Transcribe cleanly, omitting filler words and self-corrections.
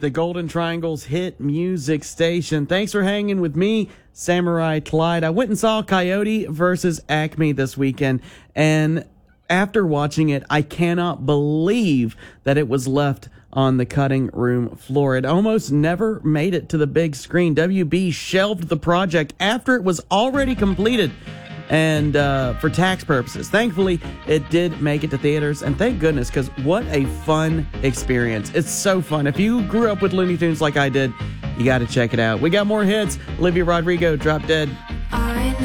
the Golden Triangle's hit music station. Thanks for hanging with me, Samurai Clyde. I went and saw Coyote versus Acme this weekend, and after watching it, I cannot believe that it was left on the cutting room floor. It almost never made it to the big screen. WB shelved the project after it was already completed, and for tax purposes. Thankfully, it did make it to theaters, and thank goodness, because what a fun experience. It's so fun. If you grew up with Looney Tunes like I did, you got to check it out. We got more hits. Olivia Rodrigo, Drop Dead.